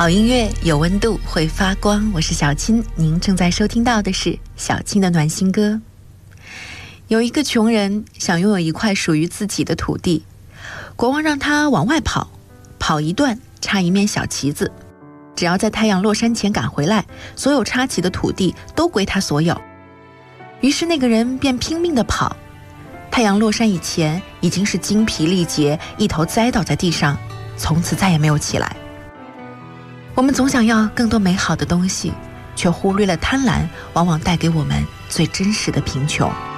好音乐有温度，会发光。我是小青，您正在收听到的是小青的暖心歌。有一个穷人想拥有一块属于自己的土地，国王让他往外跑，跑一段插一面小旗子，只要在太阳落山前赶回来，所有插旗的土地都归他所有。于是那个人便拼命地跑，太阳落山以前已经是精疲力竭，一头栽倒在地上，从此再也没有起来。我们总想要更多美好的东西，却忽略了贪婪往往带给我们最真实的贫穷。